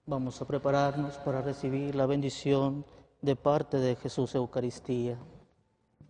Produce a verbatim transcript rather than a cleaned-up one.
Vamos a prepararnos para recibir la bendición de parte de Jesús Eucaristía.